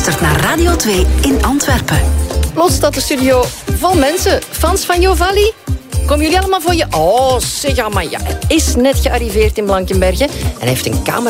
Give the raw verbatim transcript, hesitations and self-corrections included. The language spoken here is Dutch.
luistert naar Radio twee in Antwerpen. Plots staat de studio vol mensen. Fans van Jovalli? Komen jullie allemaal voor je... Oh, zeg maar ja. Hij is net gearriveerd in Blankenberge en hij heeft een camera